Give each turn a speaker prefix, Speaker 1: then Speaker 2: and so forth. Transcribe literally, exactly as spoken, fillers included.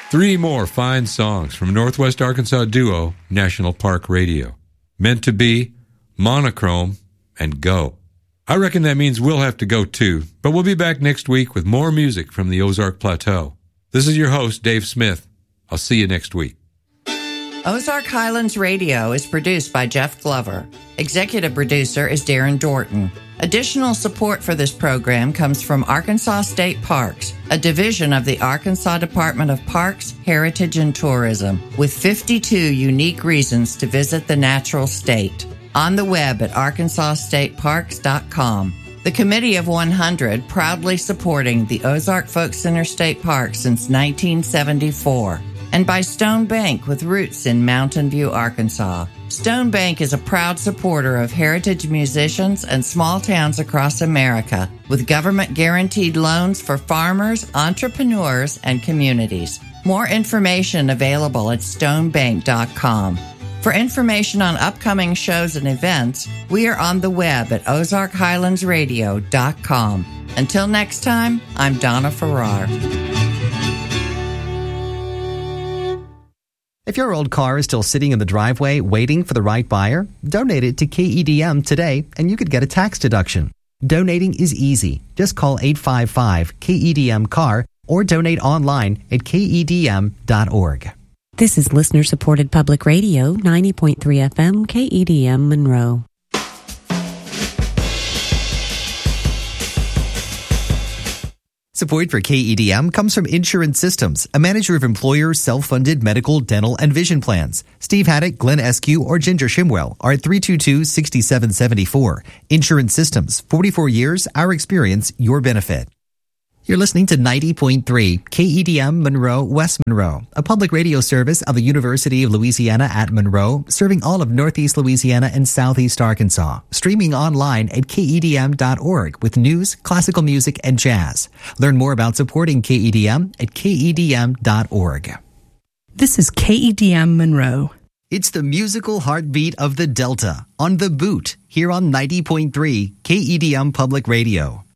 Speaker 1: Three more fine songs from Northwest Arkansas duo National Park Radio. Meant to Be, Monochrome, and Go. I reckon that means we'll have to go too, but we'll be back next week with more music from the Ozark Plateau. This is your host, Dave Smith. I'll see you next week.
Speaker 2: Ozark Highlands Radio is produced by Jeff Glover. Executive producer is Darren Dorton. Additional support for this program comes from Arkansas State Parks, a division of the Arkansas Department of Parks, Heritage, and Tourism, with fifty-two unique reasons to visit the natural state. On the web at arkansas state parks dot com. The Committee of one hundred proudly supporting the Ozark Folk Center State Park since nineteen seventy-four. And by Stone Bank with roots in Mountain View, Arkansas. Stone Bank is a proud supporter of heritage musicians and small towns across America with government-guaranteed loans for farmers, entrepreneurs, and communities. More information available at stone bank dot com. For information on upcoming shows and events, we are on the web at ozark highlands radio dot com. Until next time, I'm Donna Farrar.
Speaker 3: If your old car is still sitting in the driveway waiting for the right buyer, donate it to K E D M today and you could get a tax deduction. Donating is easy. Just call eight five five K E D M C A R or donate online at K E D M dot org.
Speaker 4: This is listener-supported public radio, ninety point three F M, K E D M Monroe.
Speaker 3: Support for K E D M comes from Insurance Systems, a manager of employer self-funded medical, dental, and vision plans. Steve Haddock, Glenn Eskew, or Ginger Shimwell are at three two two, six seven seven four. Insurance Systems, forty-four years, our experience, your benefit. You're listening to ninety point three K E D M Monroe, West Monroe, a public radio service of the University of Louisiana at Monroe, serving all of Northeast Louisiana and Southeast Arkansas. Streaming online at K E D M dot org with news, classical music, and jazz. Learn more about supporting K E D M at K E D M dot org.
Speaker 5: This is K E D M Monroe.
Speaker 3: It's the musical heartbeat of the Delta on The Boot here on ninety point three K E D M Public Radio.